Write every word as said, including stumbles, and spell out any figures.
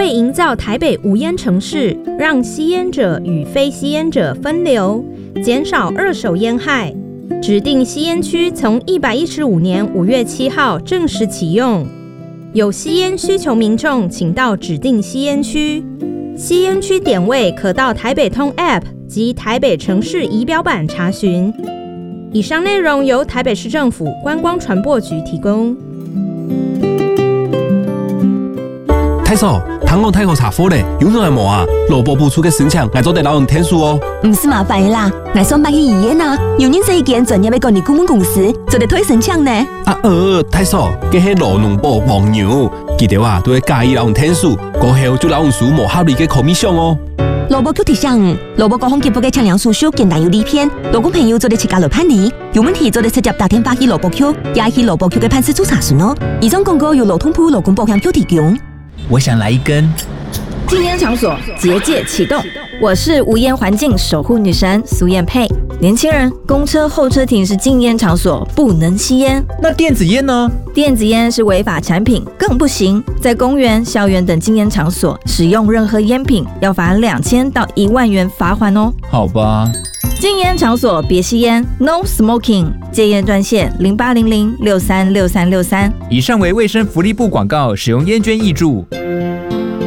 为营造台北无烟城市，让吸烟者与非吸烟者分流，减少二手烟害，指定吸烟区从一百一十五年五月七号正式启用。有吸烟需求民众，请到指定吸烟区。吸烟区点位可到台北通 App 及台北城市仪表板查询。以上内容由台北市政府观光传播局提供。 太嫂，糖果太后查甫嘞，有哪无啊？萝卜部出嘅申请，我做得老人天数哦。 唔是麻烦啦，我上班去医院啊，有人这一间专业要管理顾问公司，做得推申请呢。 啊呃，太嫂，佢係老农部黃牛，記得啊，都會介意老人天數，過後就老人數無合理嘅 commission 哦。 蘿蔔 Q 提醒，蘿蔔各項節目嘅測量叔叔簡單有利片，勞工朋友做得切價來辦理，有問題做得直接打電話去蘿蔔 Q， 也去蘿蔔 Q 嘅辦事處查詢哦。以上廣告由勞通部勞工保險局提供。 我想來一根。 禁煙場所結界啟動，我是無煙環境守護女神蘇燕佩。年輕人，公車候車亭是禁煙場所，不能吸煙。 那電子煙呢？ 電子煙是違法產品，更不行。在公園、校園等禁煙場所使用任何煙品，要罰兩千到一萬元罰款哦。 好吧。 禁煙場所別吸煙 ，No Smoking。戒煙專線零八零零六三六三六三。 以上為衛生福利部廣告，使用煙捐挹注。